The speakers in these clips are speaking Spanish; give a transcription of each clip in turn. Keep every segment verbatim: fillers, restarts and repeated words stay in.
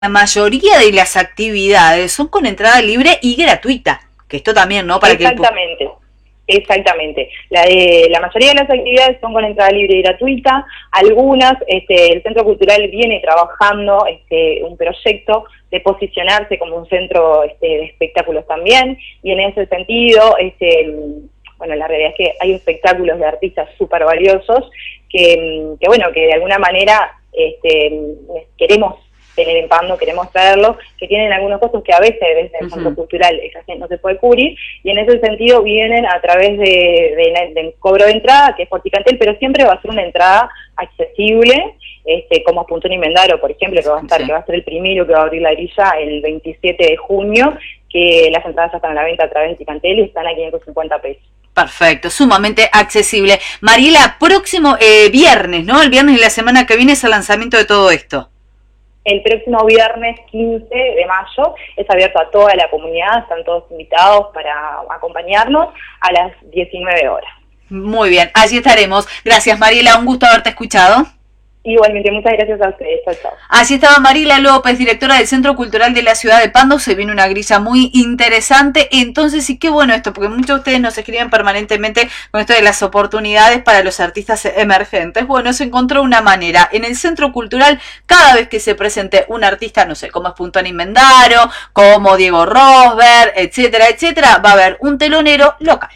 la mayoría de las actividades son con entrada libre y gratuita, que esto también, ¿no? Para Exactamente. Que el... Exactamente. La, de, la mayoría de las actividades son con entrada libre y gratuita. Algunas, este, el Centro Cultural viene trabajando este, un proyecto de posicionarse como un centro este, de espectáculos también, y en ese sentido, este, bueno, la realidad es que hay espectáculos de artistas súper valiosos que, que, bueno, que de alguna manera este, queremos tener en Pando, queremos traerlos, que tienen algunos costos que a veces desde el Centro uh-huh. Cultural no se puede cubrir, y en ese sentido vienen a través de, de, de cobro de entrada, que es por Ticantel, pero siempre va a ser una entrada accesible, este, como Puntón y Mendaro, por ejemplo, que va a estar, sí. que va a ser el primero que va a abrir la grilla el veintisiete de junio, que las entradas ya están a la venta a través de Ticantel y están a quinientos cincuenta pesos. Perfecto, sumamente accesible. Mariela, próximo eh, viernes, ¿no? El viernes de la semana que viene es el lanzamiento de todo esto. El próximo viernes quince de mayo es abierto a toda la comunidad, están todos invitados para acompañarnos a las diecinueve horas. Muy bien, allí estaremos. Gracias, Mariela, un gusto haberte escuchado. Igualmente, muchas gracias a ustedes. Chao, chao. Así estaba Mariela López, directora del Centro Cultural de la Ciudad de Pando. Se viene una grilla muy interesante. Entonces, sí, qué bueno esto, porque muchos de ustedes nos escriben permanentemente con esto de las oportunidades para los artistas emergentes. Bueno, se encontró una manera. En el Centro Cultural, cada vez que se presente un artista, no sé, como es Puntón y Mendaro, como Diego Rosberg, etcétera, etcétera, va a haber un telonero local.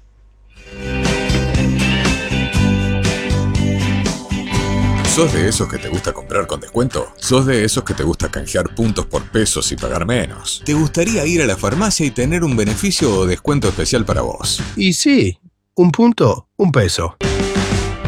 ¿Sos de esos que te gusta comprar con descuento? ¿Sos de esos que te gusta canjear puntos por pesos y pagar menos? ¿Te gustaría ir a la farmacia y tener un beneficio o descuento especial para vos? Y sí, un punto, un peso.